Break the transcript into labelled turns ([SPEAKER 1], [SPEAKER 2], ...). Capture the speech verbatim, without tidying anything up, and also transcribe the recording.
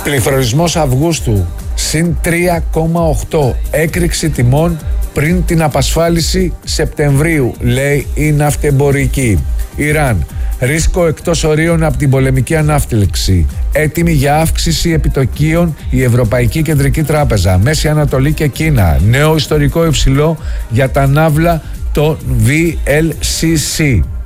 [SPEAKER 1] Πληθωρισμός Αυγούστου συν τρία κόμμα οκτώ, έκρηξη τιμών πριν την απασφάλιση Σεπτεμβρίου, λέει η ναυτεμπορική. Ιράν, ρίσκο εκτός ορίων από την πολεμική ανάφλεξη. Έτοιμη για αύξηση επιτοκίων η Ευρωπαϊκή Κεντρική Τράπεζα. Μέση Ανατολή και Κίνα, νέο ιστορικό υψηλό για τα ναύλα των βι ελ σι σι.